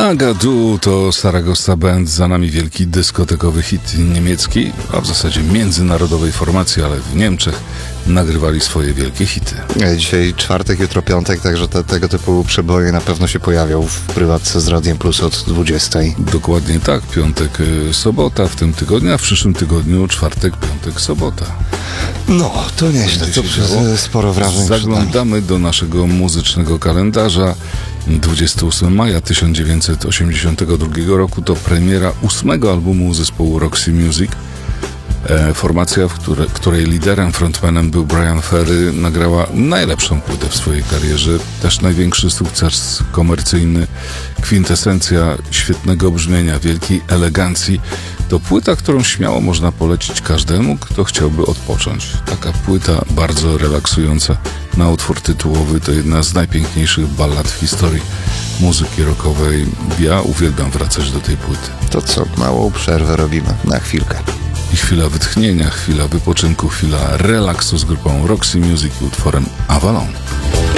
Agadu to Saragossa Band, za nami wielki dyskotekowy hit niemiecki, a w zasadzie międzynarodowej formacji, ale w Niemczech nagrywali swoje wielkie hity. Dzisiaj czwartek, jutro piątek, także tego typu przeboje na pewno się pojawią w prywatce z Radiem Plus od 20. Dokładnie tak, piątek, sobota w tym tygodniu, a w przyszłym tygodniu czwartek, piątek, sobota. No, to nieźle, to sporo wrażeń. Zaglądamy do naszego muzycznego kalendarza. 28 maja 1982 roku to premiera 8. albumu zespołu Roxy Music. Formacja, której liderem, frontmanem był Bryan Ferry, nagrała najlepszą płytę w swojej karierze, też największy sukces komercyjny, kwintesencja świetnego brzmienia, wielkiej elegancji. To płyta, którą śmiało można polecić każdemu, kto chciałby odpocząć. Taka płyta bardzo relaksująca na utwór tytułowy, to jedna z najpiękniejszych ballad w historii muzyki rockowej. Ja uwielbiam wracać do tej płyty. To co, małą przerwę robimy na chwilkę. I chwila wytchnienia, chwila wypoczynku, chwila relaksu z grupą Roxy Music i utworem Avalon.